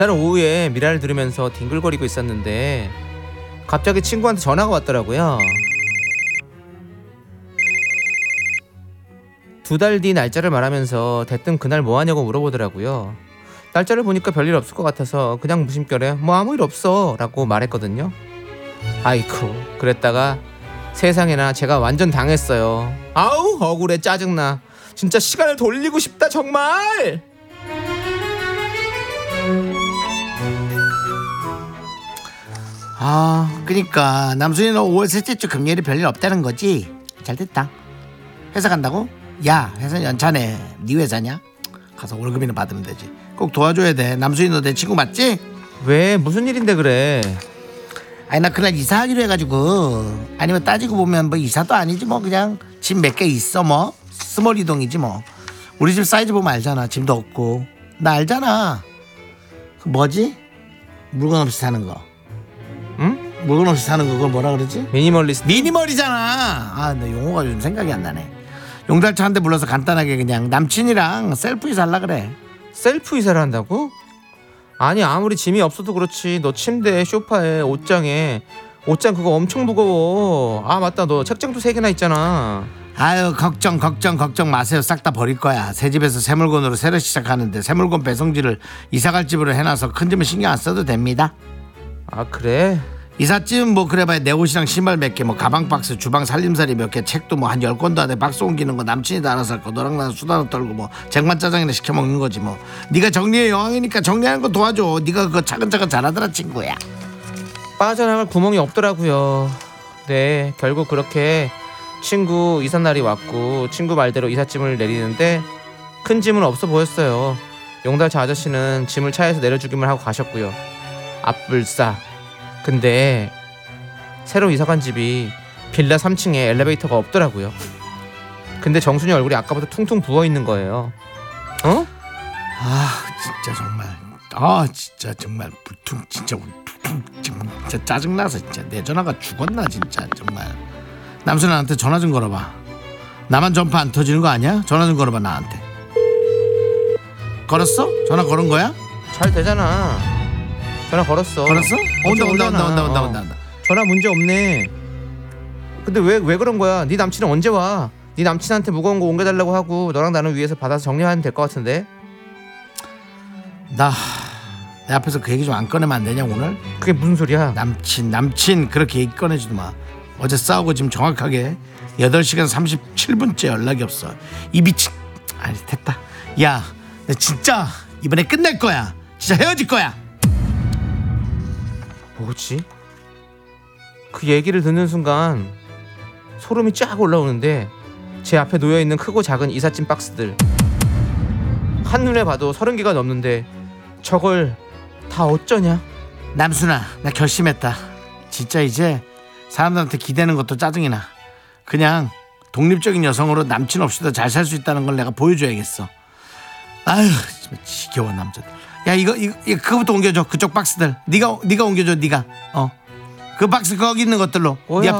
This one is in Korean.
나는 오후에 미라를 들으면서 뒹굴거리고 있었는데 갑자기 친구한테 전화가 왔더라고요. 2달 뒤 날짜를 말하면서 대뜸 그날 뭐 하냐고 물어보더라고요. 날짜를 보니까 별일 없을 것 같아서 그냥 무심결에 뭐 아무 일 없어 라고 말했거든요. 아이쿠, 그랬다가 세상에나 제가 완전 당했어요. 아우 억울해, 짜증나. 진짜 시간을 돌리고 싶다 정말. 그니까 남순이 너 5월 셋째 주 금요일에 별일 없다는 거지? 잘됐다. 회사 간다고? 야, 회사 연차네. 네 회사냐? 가서 월급이나 받으면 되지. 꼭 도와줘야 돼. 남순이 너 내 친구 맞지? 왜, 무슨 일인데 그래? 아니 나 그날 이사하기로 해가지고. 아니면 따지고 보면 뭐 이사도 아니지 뭐. 그냥 집 몇 개 있어 뭐. 스몰 이동이지 뭐. 우리 집 사이즈 보면 알잖아. 짐도 없고. 나 알잖아. 그 뭐지? 물건 없이 사는 거. 응? 물건 없이 사는 거 그걸 뭐라 그러지? 미니멀리스트. 미니멀이잖아. 나 용어가 요즘 생각이 안 나네. 용달차 한 대 불러서 간단하게 그냥 남친이랑 셀프 이사하려 그래. 셀프 이사를 한다고? 아니 아무리 짐이 없어도 그렇지 너 침대에 소파에 옷장에 옷장 그거 엄청 무거워. 아 맞다, 너 책장도 3개나 있잖아. 아유 걱정 마세요. 싹 다 버릴 거야. 새 집에서 새 물건으로 새로 시작하는데 새 물건 배송지를 이사갈 집으로 해놔서 큰 짐은 신경 안 써도 됩니다. 아 그래? 이삿짐 뭐 그래봐야 내 옷이랑 신발 몇 개, 뭐 가방 박스, 주방 살림살이 몇 개, 책도 뭐 한 10권도 안 돼. 박스 옮기는 거 남친이 다 알아서 할 거. 너랑 나는 수다도 떨고 뭐 쟁반짜장이나 시켜 먹는 거지 뭐. 네가 정리의 여왕이니까 정리하는 거 도와줘. 네가 그거 차근차근 잘하더라 친구야. 빠져나갈 구멍이 없더라고요. 네, 결국 그렇게 친구 이삿날이 왔고 친구 말대로 이삿짐을 내리는데 큰 짐은 없어 보였어요. 용달차 아저씨는 짐을 차에서 내려주기만 하고 가셨고요. 앞불싸. 근데 새로 이사간 집이 빌라 3층에 엘리베이터가 없더라고요. 근데 정순이 얼굴이 아까부터 퉁퉁 부어있는 거예요. 어? 진짜 정말 진짜 정말 불퉁 진짜 짜증나서 진짜 내 전화가 죽었나 진짜 정말. 남순아한테 전화 좀 걸어봐. 나만 전파 안 터지는 거 아니야? 전화 좀 걸어봐 나한테. 걸었어? 전화 걸은 거야? 잘 되잖아. 전화 걸었어. 걸었어? 온다. 전화 문제 없네. 근데 왜 그런 거야? 네 남친은 언제 와? 네 남친한테 무거운 거 옮겨달라고 하고 너랑 나는 위에서 받아서 정리하면 될 것 같은데. 나 내 앞에서 그 얘기 좀 안 꺼내면 안 되냐 오늘? 그게 무슨 소리야? 남친 그렇게 얘기 꺼내지도 마. 어제 싸우고 지금 정확하게 8시간 37분째 연락이 없어. 이 미친. 아니 됐다. 야, 나 진짜 이번에 끝낼 거야. 진짜 헤어질 거야. 뭐지? 그 얘기를 듣는 순간 소름이 쫙 올라오는데 제 앞에 놓여있는 크고 작은 이삿짐 박스들 한눈에 봐도 30개가 넘는데 저걸 다 어쩌냐? 남순아, 나 결심했다. 진짜 이제 사람들한테 기대는 것도 짜증이 나. 그냥 독립적인 여성으로 남친 없이도 잘 살 수 있다는 걸 내가 보여줘야겠어. 아휴 지겨워 남자들. 야 이거 그거부터 옮겨줘. 그쪽 박스들 네가 옮겨줘. 네가 그 박스 거기 있는 것들로. 네 앞에